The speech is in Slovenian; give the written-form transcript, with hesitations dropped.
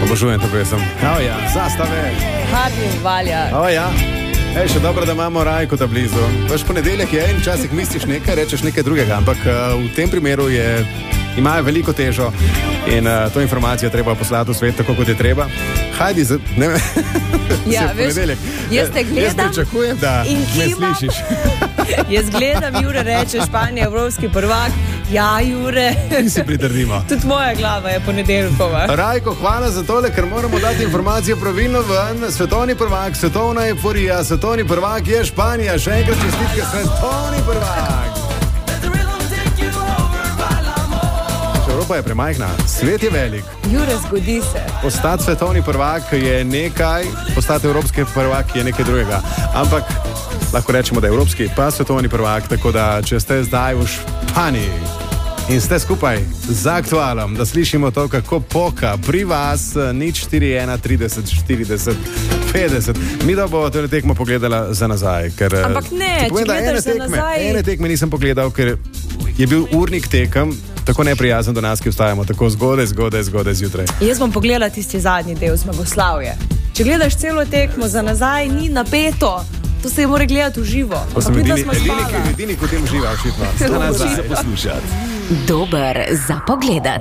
Obožujem to pesem. Ja, zastave. Hardin valja. Ja. Še dobro, da imamo Rajko ta blizu. Veš, ponedeljek je in včasih misliš nekaj, rečeš nekaj drugega, ampak v tem primeru imajo veliko težo in to informacijo treba poslati v svet tako, kot je treba. Hajdi, ne vem. Ja, veš, jaz te gledam. Jaz pričakujem, da me slišiš. Jaz gledam, Jure reče, Španija, evropski prvak. Ja, Jure. Mi si pritrdimo. Tudi moja glava je ponedeljkova. Rajko, hvala za tole, ker moramo dati informacijo pravilno ven. Svetovni prvak, svetovna euforija, svetovni prvak je Španija. Še enkrat čestitke, svetovni prvak. Evropa je premajhna, svet je velik. Jure, zgodi se. Postati svetovni prvak je nekaj, postati evropski prvak je nekaj drugega. Ampak lahko rečemo, da je evropski pa svetovni prvak, tako da če ste zdaj v Španiji in ste skupaj z Aktualom, da slišimo to, kako poka pri vas, 041 30 40 50. Mi da bo to tekmo pogledala za nazaj. Ker, ampak ne, če gledaš za nazaj. Ene tekme nisem pogledal, ker je bil urnik tekem tako neprijazen do nas, ki vstajamo tako zgodaj zjutraj. Jaz bom pogledala tisti zadnji del zmagoslavje. Če gledaš celo tekmo za nazaj, ni napeto. To se je mora gledati v živo. To sem edini, ki v tem uživa, očitno. Dober za pogledat.